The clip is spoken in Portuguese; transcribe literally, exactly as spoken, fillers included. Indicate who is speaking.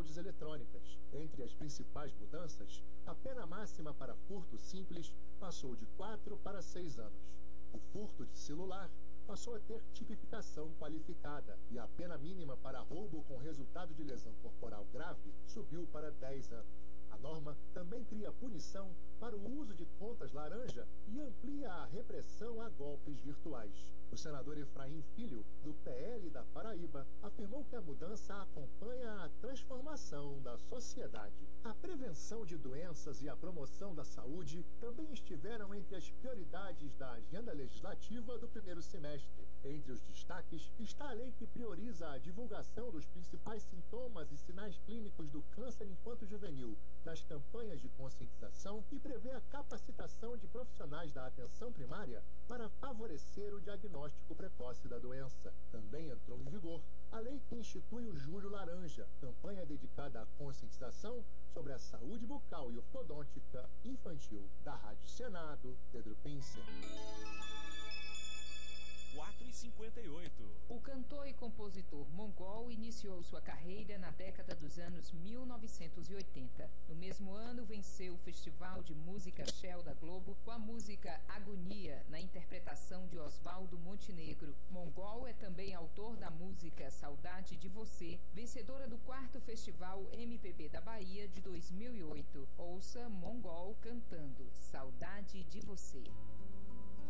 Speaker 1: fraudes eletrônicas. Entre as principais mudanças, a pena máxima para furto simples passou de quatro para seis anos. O furto de celular passou a ter tipificação qualificada e a pena mínima para roubo com resultado de lesão corporal grave subiu para dez anos. A norma também cria punição para o uso de contas laranja e amplia a repressão a golpes virtuais. O senador Efraim Filho, do P L da Paraíba, afirmou que a mudança acompanha a transformação da sociedade. A prevenção de doenças e a promoção da saúde também estiveram entre as prioridades da agenda legislativa do primeiro semestre. Entre os destaques está a lei que prioriza a divulgação dos principais sintomas e sinais clínicos do câncer infanto-juvenil nas campanhas de conscientização e prevê a capacitação de profissionais da atenção primária para favorecer o diagnóstico precoce da doença. Também entrou em vigor a lei que institui o Julho Laranja, campanha dedicada à conscientização sobre a saúde bucal e ortodôntica infantil. Da Rádio Senado, Pedro Pincer.
Speaker 2: quatro e cinquenta e oito.
Speaker 3: O cantor e compositor mongol iniciou sua carreira na década dos anos mil novecentos e oitenta. No mesmo ano, venceu o Festival de Música Shell da Globo com a música Agonia, na interpretação de Oswaldo Montenegro. Mongol é também autor da música Saudade de Você, vencedora do quarto Festival M P B da Bahia de dois mil e oito. Ouça Mongol cantando Saudade de Você.